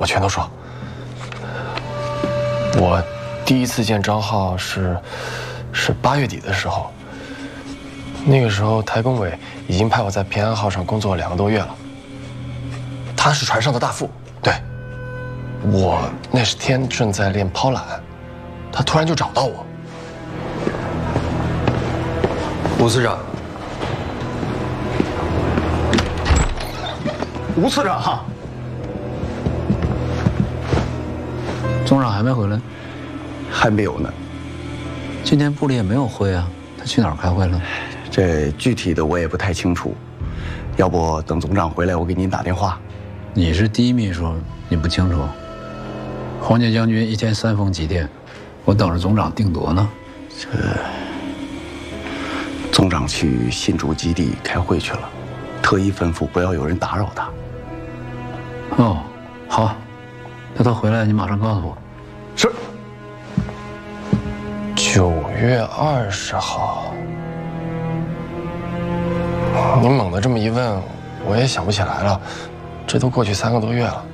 全都说。我第一次见张浩是8月底的时候，那个时候台工委已经派我在平安号上工作2个多月了。他是船上的大副，对。我那天正在练抛缆，他突然就找到我。 吴次长， 吴次长， 总长还没回来， 还没有呢。 今天部里也没有会啊，他去哪儿开会了？ 这具体的我也不太清楚，要不等总长回来，我给您打电话。 你是第一秘书，你不清楚？黄家将军1天3封急电，我等着总长定夺呢。 总长去新竹基地开会去了，特意吩咐不要有人打扰他。 哦，好，等他回来你马上告诉我。 是。 9月20号，您猛地这么一问，我也想不起来了。这都过去3个多月了。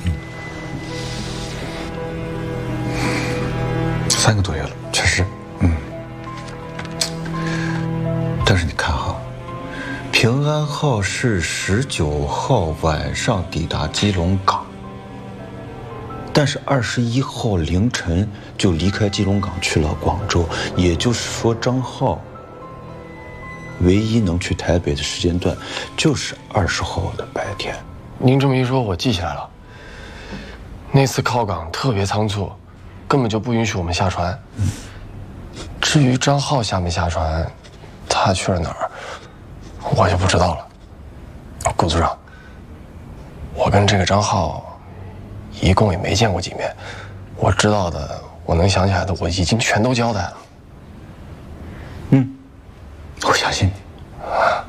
3个多月了，确实，但是你看哈，平安号是19号晚上抵达基隆港，但是21号凌晨就离开基隆港去了广州，也就是说张浩唯一能去台北的时间段就是20号的白天。 您这么一说，我记起来了。那次靠港特别仓促，根本就不允许我们下船。至于张浩下没下船，他去了哪儿，我就不知道了。顾组长，我跟这个张浩一共也没见过几面，我知道的，我能想起来的，我已经全都交代了。 我相信你。